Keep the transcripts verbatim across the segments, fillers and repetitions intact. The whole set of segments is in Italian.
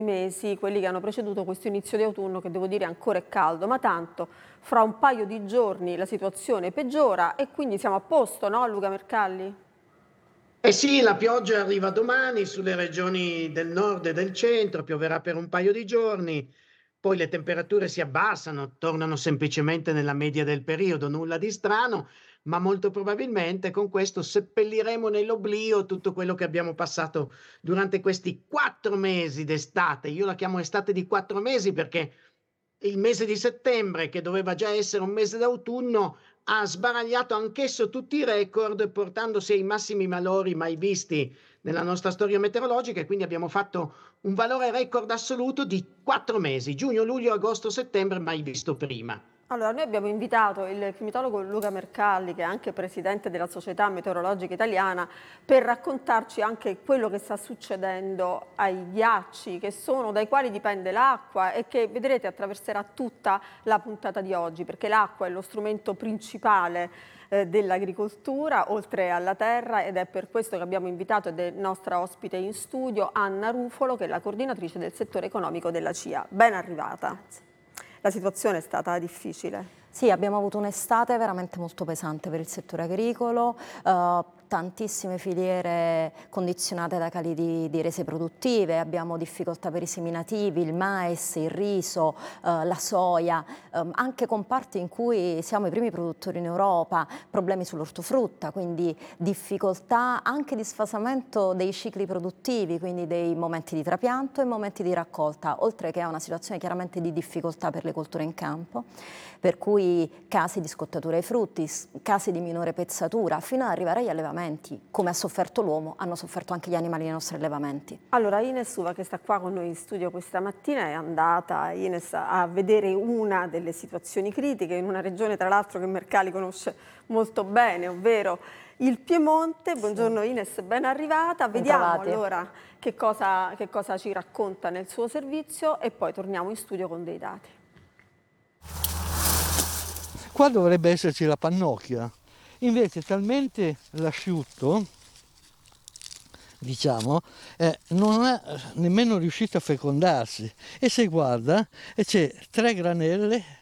mesi, quelli che hanno preceduto questo inizio di autunno, che devo dire ancora è caldo, ma tanto fra un paio di giorni la situazione peggiora e quindi siamo a posto, no Luca Mercalli? Eh sì, la pioggia arriva domani sulle regioni del nord e del centro, pioverà per un paio di giorni, poi le temperature si abbassano, tornano semplicemente nella media del periodo, nulla di strano, ma molto probabilmente con questo seppelliremo nell'oblio tutto quello che abbiamo passato durante questi quattro mesi d'estate. Io la chiamo estate di quattro mesi perché il mese di settembre, che doveva già essere un mese d'autunno, ha sbaragliato anch'esso tutti i record, portandosi ai massimi valori mai visti nella nostra storia meteorologica e quindi abbiamo fatto un valore record assoluto di quattro mesi, giugno, luglio, agosto, settembre, mai visto prima. Allora, noi abbiamo invitato il climatologo Luca Mercalli, che è anche presidente della Società Meteorologica Italiana, per raccontarci anche quello che sta succedendo ai ghiacci, che sono, dai quali dipende l'acqua e che vedrete attraverserà tutta la puntata di oggi, perché l'acqua è lo strumento principale eh, dell'agricoltura, oltre alla terra, ed è per questo che abbiamo invitato ed è nostra ospite in studio Anna Rufolo, che è la coordinatrice del settore economico della C I A. Ben arrivata. La situazione è stata difficile. Sì, abbiamo avuto un'estate veramente molto pesante per il settore agricolo, eh, tantissime filiere condizionate da cali di, di rese produttive, abbiamo difficoltà per i seminativi, il mais, il riso, eh, la soia, eh, anche comparti in cui siamo i primi produttori in Europa, problemi sull'ortofrutta, quindi difficoltà anche di sfasamento dei cicli produttivi, quindi dei momenti di trapianto e momenti di raccolta, oltre che a una situazione chiaramente di difficoltà per le colture in campo, per cui casi di scottatura ai frutti, casi di minore pezzatura, fino ad arrivare agli allevamenti. Come ha sofferto l'uomo, hanno sofferto anche gli animali nei nostri allevamenti. Allora, Ines Uva, che sta qua con noi in studio questa mattina, è andata, Ines, a vedere una delle situazioni critiche in una regione, tra l'altro, che Mercalli conosce molto bene, ovvero il Piemonte. Buongiorno Ines, ben arrivata. Vediamo allora che cosa, che cosa ci racconta nel suo servizio e poi torniamo in studio con dei dati. Qua dovrebbe esserci la pannocchia, invece è talmente l'asciutto, diciamo, eh, non è nemmeno riuscito a fecondarsi e se guarda c'è tre granelle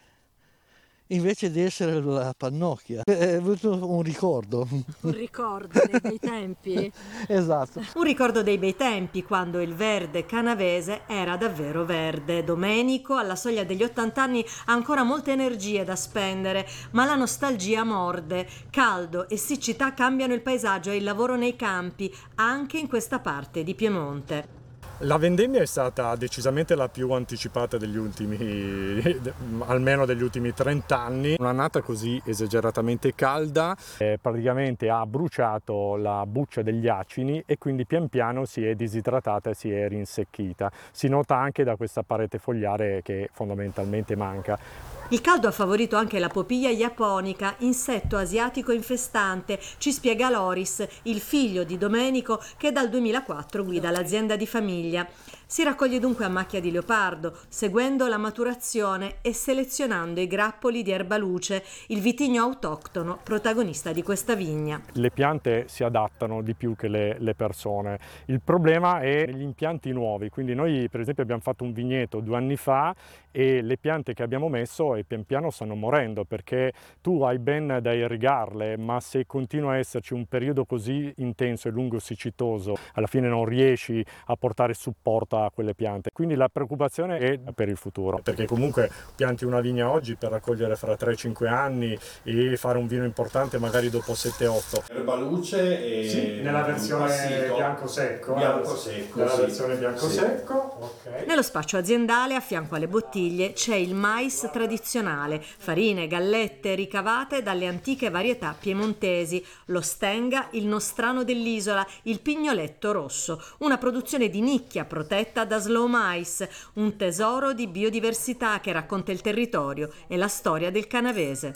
invece di essere la pannocchia. È avuto un ricordo. Un ricordo dei bei tempi? Esatto. Un ricordo dei bei tempi, quando il verde canavese era davvero verde. Domenico, alla soglia degli ottanta anni, ha ancora molte energie da spendere, ma la nostalgia morde. Caldo e siccità cambiano il paesaggio e il lavoro nei campi, anche in questa parte di Piemonte. La vendemmia è stata decisamente la più anticipata degli ultimi, almeno degli ultimi trenta anni. Un'annata così esageratamente calda eh, praticamente ha bruciato la buccia degli acini e quindi pian piano si è disidratata e si è rinsecchita. Si nota anche da questa parete fogliare che fondamentalmente manca. Il caldo ha favorito anche la popiglia japonica, insetto asiatico infestante, ci spiega Loris, il figlio di Domenico che dal duemilaquattro guida l'azienda di famiglia. Si raccoglie dunque a macchia di leopardo, seguendo la maturazione e selezionando i grappoli di erbaluce, il vitigno autoctono protagonista di questa vigna. Le piante si adattano di più che le, le persone. Il problema è negli impianti nuovi, quindi noi per esempio abbiamo fatto un vigneto due anni fa e le piante che abbiamo messo e pian piano stanno morendo perché tu hai ben da irrigarle, ma se continua a esserci un periodo così intenso e lungo siccitoso, alla fine non riesci a portare supporto a quelle piante. Quindi la preoccupazione è per il futuro, perché comunque pianti una vigna oggi per raccogliere fra tre cinque anni e fare un vino importante magari dopo sette otto. Erbaluce e sì, nella versione bianco secco, bianco secco, nella sì. versione bianco sì. secco. Okay. Nello spaccio aziendale, a fianco alle bottiglie, c'è il mais tradizionale, farine, gallette ricavate dalle antiche varietà piemontesi, lo stenga, il nostrano dell'isola, il pignoletto rosso, una produzione di nicchia protetta da Slow Mais, un tesoro di biodiversità che racconta il territorio e la storia del canavese.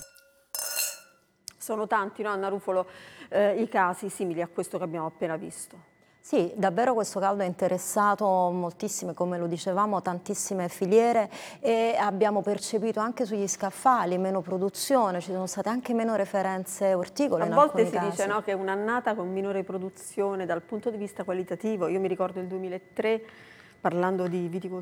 Sono tanti, no, Anna Rufolo, eh, i casi simili a questo che abbiamo appena visto. Sì, davvero questo caldo ha interessato moltissime, come lo dicevamo, tantissime filiere e abbiamo percepito anche sugli scaffali meno produzione, ci sono state anche meno referenze orticole. A in volte si casi. dice no, che è un'annata con minore produzione dal punto di vista qualitativo. Io mi ricordo il duemilatré, parlando di viticoltura.